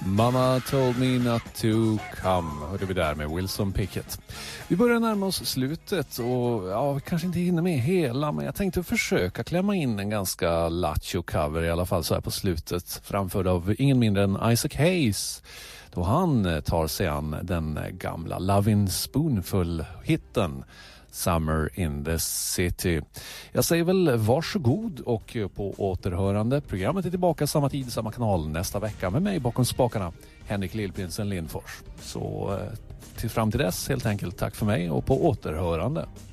Mama told me not to come, hörde vi där med Wilson Pickett. Vi börjar närma oss slutet och ja, kanske inte hinner med hela, men jag tänkte försöka klämma in en ganska lattjo cover i alla fall så här på slutet, framförd av ingen mindre än Isaac Hayes, då han tar sig an den gamla Lovin' Spoonful-hitten Summer in the City. Jag säger väl varsågod och på återhörande. Programmet är tillbaka samma tid, samma kanal nästa vecka med mig bakom spakarna, Henrik Lillprinsen Lindfors. Så fram till dess helt enkelt, tack för mig och på återhörande.